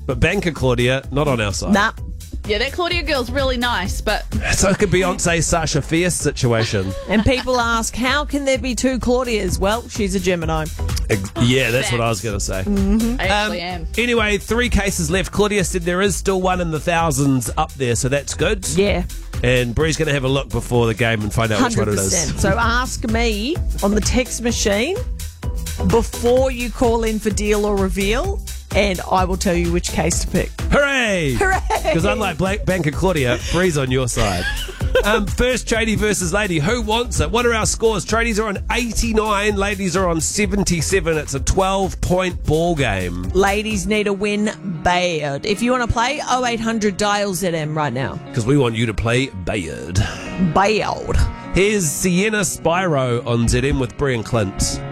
But Banker Claudia, not on our side. Nah. Yeah, that Claudia girl's really nice, but It's like a Beyonce Sasha Fierce situation. And people ask, how can there be two Claudias? Well, she's a Gemini. Yeah, that's what I was going to say. I actually am. Anyway, 3 cases left. Claudia said there is still one in the thousands up there, so that's good. Yeah. And Bree's going to have a look before the game and find out which one it is. 100%. So ask me on the text machine before you call in for deal or reveal, and I will tell you which case to pick. Hooray! Hooray! Because unlike Banker Claudia, Bree's on your side. First, tradie versus lady. Who wants it? What are our scores? Tradies are on 89, ladies are on 77. It's a 12-point ball game. Ladies need a win bad. If you want to play, 0800 dial ZM right now. Because we want you to play Bayard. Bad. Here's Sienna Spyro on ZM with Bree and Clint.